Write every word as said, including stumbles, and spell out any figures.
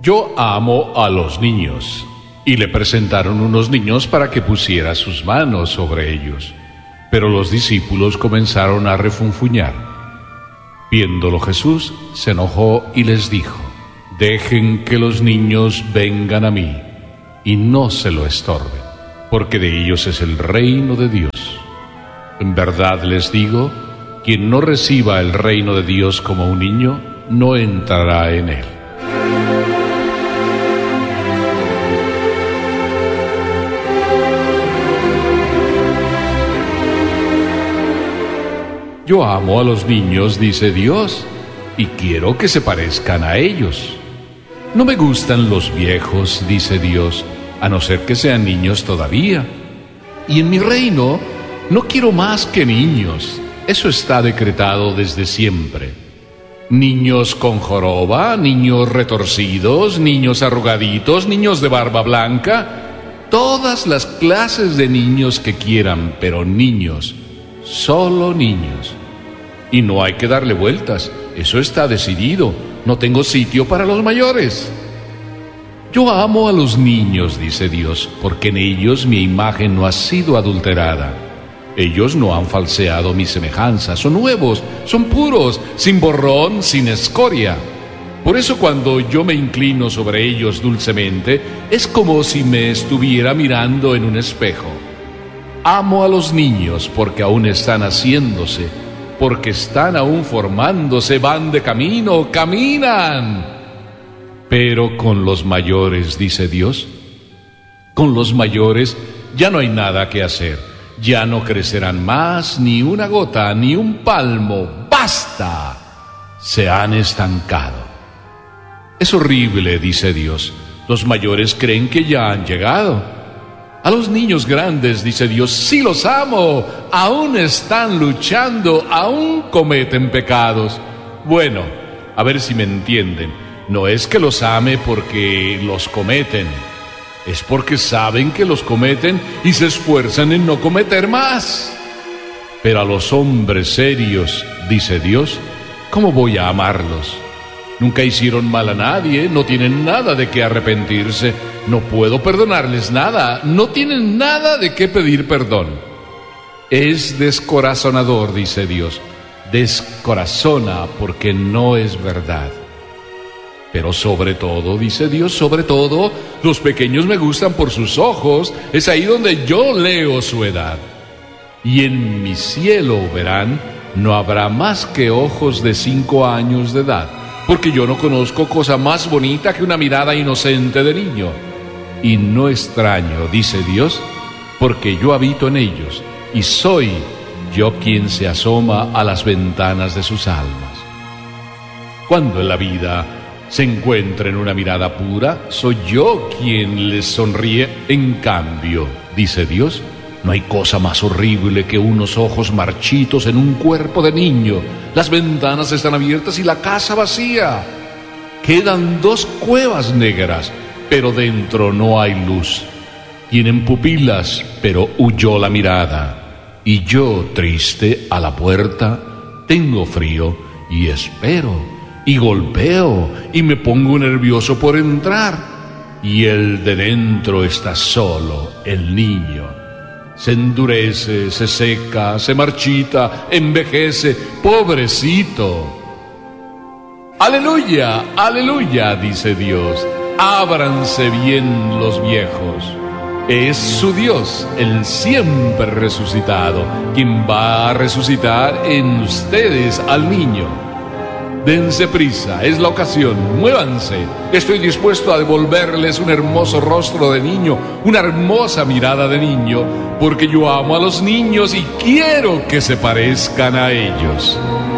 Yo amo a los niños. Y le presentaron unos niños para que pusiera sus manos sobre ellos. Pero los discípulos comenzaron a refunfuñar. Viéndolo Jesús, se enojó y les dijo: dejen que los niños vengan a mí, y no se lo estorben, porque de ellos es el reino de Dios. En verdad les digo, quien no reciba el reino de Dios como un niño, no entrará en él. Yo amo a los niños, dice Dios, y quiero que se parezcan a ellos. No me gustan los viejos, dice Dios, a no ser que sean niños todavía. Y en mi reino no quiero más que niños. Eso está decretado desde siempre. Niños con joroba, niños retorcidos, niños arrugaditos, niños de barba blanca. Todas las clases de niños que quieran, pero niños, solo niños. Y no hay que darle vueltas, eso está decidido. No tengo sitio para los mayores. Yo amo a los niños, dice Dios, porque en ellos mi imagen no ha sido adulterada. Ellos no han falseado mi semejanza, son nuevos, son puros, sin borrón, sin escoria. Por eso cuando yo me inclino sobre ellos dulcemente, es como si me estuviera mirando en un espejo. Amo a los niños porque aún están haciéndose, porque están aún formándose, van de camino, caminan. Pero con los mayores, dice Dios, con los mayores ya no hay nada que hacer. Ya no crecerán más ni una gota, ni un palmo. ¡Basta! Se han estancado. Es horrible, dice Dios. Los mayores creen que ya han llegado. A los niños grandes, dice Dios, sí los amo. Aún están luchando, aún cometen pecados. Bueno, a ver si me entienden. No es que los ame porque los cometen. Es porque saben que los cometen y se esfuerzan en no cometer más. Pero a los hombres serios, dice Dios, ¿cómo voy a amarlos? Nunca hicieron mal a nadie, no tienen nada de qué arrepentirse, no puedo perdonarles nada, no tienen nada de qué pedir perdón. Es descorazonador, dice Dios, descorazona porque no es verdad. Pero sobre todo, dice Dios, sobre todo, los pequeños me gustan por sus ojos, es ahí donde yo leo su edad. Y en mi cielo, verán, no habrá más que ojos de cinco años de edad, porque yo no conozco cosa más bonita que una mirada inocente de niño. Y no extraño, dice Dios, porque yo habito en ellos, y soy yo quien se asoma a las ventanas de sus almas. Cuando en la vida se encuentra en una mirada pura, soy yo quien les sonríe. En cambio, dice Dios, no hay cosa más horrible que unos ojos marchitos en un cuerpo de niño. Las ventanas están abiertas y la casa vacía. Quedan dos cuevas negras, pero dentro no hay luz. Tienen pupilas, pero huyó la mirada. Y yo, triste, a la puerta, tengo frío y espero. Y golpeo, y me pongo nervioso por entrar. Y el de dentro está solo, el niño. Se endurece, se seca, se marchita, envejece, pobrecito. Aleluya, aleluya, dice Dios. Ábranse bien los viejos. Es su Dios, el siempre resucitado, quien va a resucitar en ustedes al niño. Dense prisa, es la ocasión, muévanse. Estoy dispuesto a devolverles un hermoso rostro de niño, una hermosa mirada de niño, porque yo amo a los niños y quiero que se parezcan a ellos.